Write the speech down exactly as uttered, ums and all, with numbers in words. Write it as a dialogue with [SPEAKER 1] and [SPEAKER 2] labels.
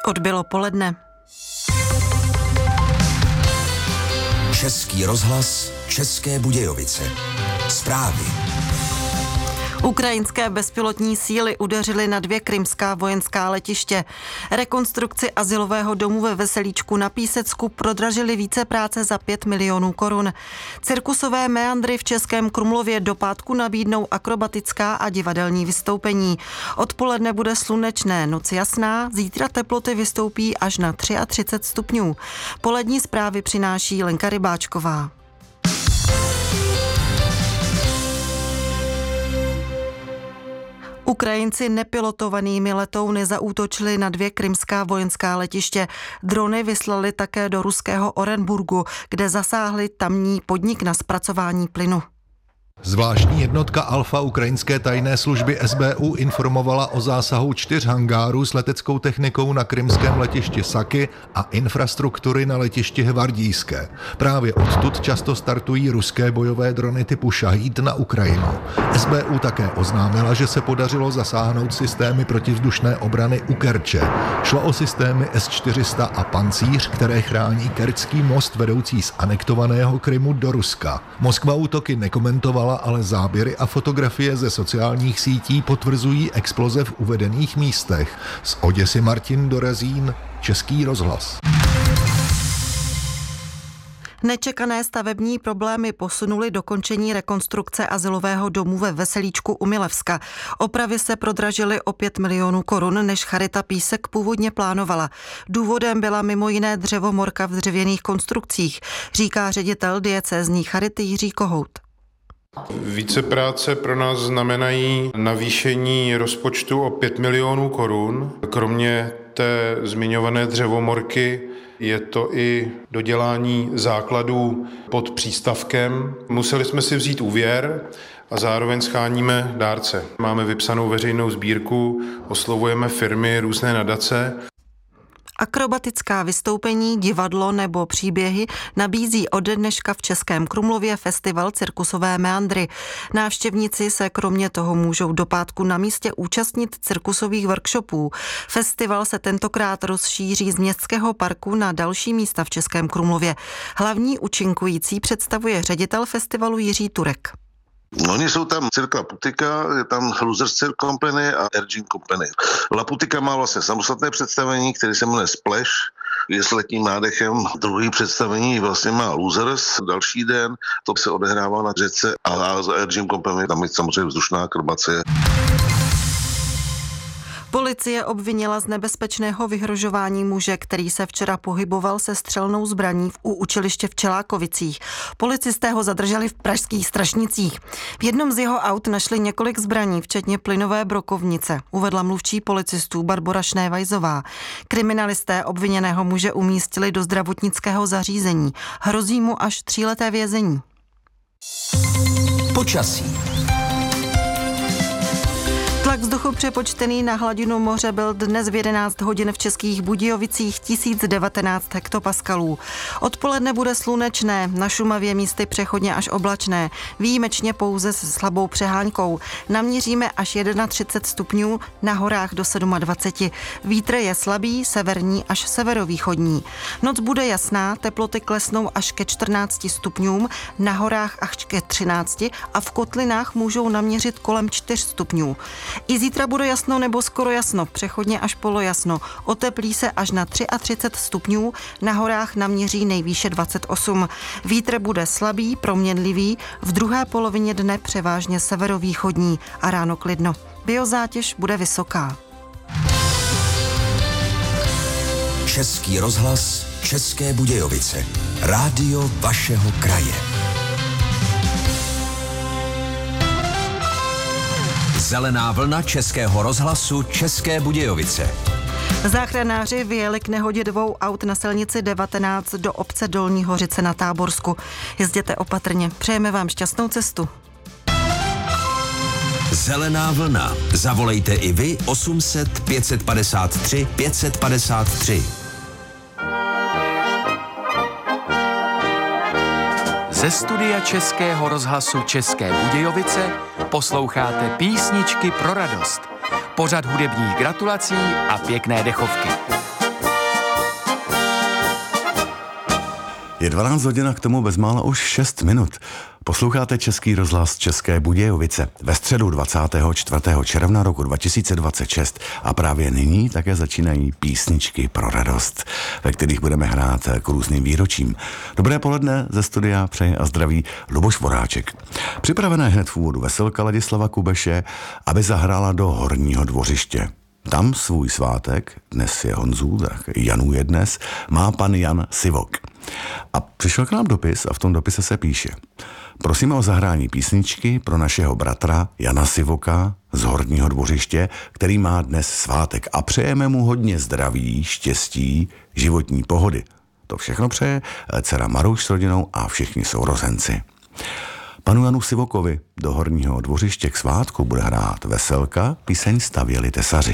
[SPEAKER 1] Odbylo poledne.
[SPEAKER 2] Český rozhlas, České Budějovice. Zprávy.
[SPEAKER 1] Ukrajinské bezpilotní síly udeřily na dvě krymská vojenská letiště. Rekonstrukci azylového domu ve Veselíčku na Písecku prodražili více práce za pět milionů korun. Cirkusové meandry v Českém Krumlově do pátku nabídnou akrobatická a divadelní vystoupení. Odpoledne bude slunečné, noc jasná, zítra teploty vystoupí až na třicet tři stupňů. Polední zprávy přináší Lenka Rybáčková. Ukrajinci nepilotovanými letouny zaútočili na dvě krymská vojenská letiště. Drony vyslali také do ruského Orenburgu, kde zasáhli tamní podnik na zpracování plynu.
[SPEAKER 3] Zvláštní jednotka Alfa ukrajinské tajné služby S B U informovala o zásahu čtyř hangárů s leteckou technikou na krymském letišti Saky a infrastruktury na letišti Hvardijské. Právě odtud často startují ruské bojové drony typu Šahíd na Ukrajinu. S B U také oznámila, že se podařilo zasáhnout systémy protivzdušné obrany u Kerče. Šlo o systémy S čtyři sta a Pancíř, které chrání kerčský most vedoucí z anektovaného Krymu do Ruska. Moskva útoky nekomentovala, ale záběry a fotografie ze sociálních sítí potvrzují exploze v uvedených místech. Z Oděsy Martin Dorazín, Český rozhlas.
[SPEAKER 1] Nečekané stavební problémy posunuly dokončení rekonstrukce azylového domu ve Veselíčku u Milevska. Opravy se prodražily o pět milionů korun, než Charita Písek původně plánovala. Důvodem byla mimo jiné dřevomorka v dřevěných konstrukcích, říká ředitel diecézní Charity Jiří Kohout.
[SPEAKER 4] Více práce pro nás znamenají navýšení rozpočtu o pět milionů korun. Kromě té zmiňované dřevomorky je to i dodělání základů pod přístavkem. Museli jsme si vzít úvěr a zároveň scháníme dárce. Máme vypsanou veřejnou sbírku, oslovujeme firmy, různé nadace.
[SPEAKER 1] Akrobatická vystoupení, divadlo nebo příběhy nabízí od dneška v Českém Krumlově festival Cirkusové meandry. Návštěvníci se kromě toho můžou do pátku na místě účastnit cirkusových workshopů. Festival se tentokrát rozšíří z městského parku na další místa v Českém Krumlově. Hlavní účinkující představuje ředitel festivalu Jiří Turek.
[SPEAKER 5] Oni jsou tam Cirque Laputika, je tam Losers Cirque Company a Ergin Company. Laputika má vlastně samostatné představení, které se jmenuje Splash, je s letním nádechem. Druhý představení vlastně má Losers, další den, to se odehrává na řece a za Ergin Company tam je samozřejmě vzdušná akrobacie.
[SPEAKER 1] Policie obvinila z nebezpečného vyhrožování muže, který se včera pohyboval se střelnou zbraní u učiliště v Čelákovicích. Policisté ho zadrželi v pražských Strašnicích. V jednom z jeho aut našli několik zbraní, včetně plynové brokovnice, uvedla mluvčí policistů Barbora Šnévajzová. Kriminalisté obviněného muže umístili do zdravotnického zařízení. Hrozí mu až tříleté vězení.
[SPEAKER 2] Počasí.
[SPEAKER 1] Tlak vzduchu přepočtený na hladinu moře byl dnes v jedenáct hodin v Českých Budějovicích tisíc devatenáct hektopaskalů. Odpoledne bude slunečné, na Šumavě místy přechodně až oblačné, výjimečně pouze s slabou přehánkou. Naměříme až třicet jedna stupňů, na horách do dvacet sedm. Vítr je slabý, severní až severovýchodní. Noc bude jasná, teploty klesnou až ke čtrnácti stupňům, na horách až ke třinácti a v kotlinách můžou naměřit kolem čtyř stupňů. I zítra bude jasno nebo skoro jasno, přechodně až polojasno. Oteplí se až na třicet tři stupňů, na horách naměří nejvýše dvacet osm. Vítr bude slabý, proměnlivý, v druhé polovině dne převážně severovýchodní a ráno klidno. Biozátěž bude vysoká.
[SPEAKER 2] Český rozhlas, České Budějovice. Rádio vašeho kraje. Zelená vlna Českého rozhlasu České Budějovice.
[SPEAKER 1] Záchranáři vyjeli k nehodě dvou aut na silnici devatenáct do obce Dolní Hořice na Táborsku. Jezděte opatrně. Přejeme vám šťastnou cestu.
[SPEAKER 2] Zelená vlna. Zavolejte i vy osm set pět padesát tři pět padesát tři.
[SPEAKER 6] Ze studia Českého rozhlasu České Budějovice posloucháte Písničky pro radost. Pořad hudebních gratulací a pěkné dechovky.
[SPEAKER 7] Je dvanáct hodin a k tomu bezmála už šest minut. Posloucháte Český rozhlas České Budějovice ve středu dvacátého čtvrtého června roku dva tisíce dvacet šest a právě nyní také začínají písničky pro radost, ve kterých budeme hrát k různým výročím. Dobré poledne ze studia přeje a zdraví Luboš Voráček. Připravená hned v úvodu veselka Ladislava Kubeše, aby zahrála do Horního Dvořiště. Tam svůj svátek, dnes je Honzů, tak Janů je dnes, má pan Jan Sivok. A přišel k nám dopis a v tom dopise se píše: prosíme o zahrání písničky pro našeho bratra Jana Sivoka z Horního Dvořiště, který má dnes svátek a přejeme mu hodně zdraví, štěstí, životní pohody. To všechno přeje dcera Maruš s rodinou a všichni sourozenci. Panu Janu Sivokovi do Horního Dvořiště k svátku bude hrát veselka píseň Stavěli tesaři.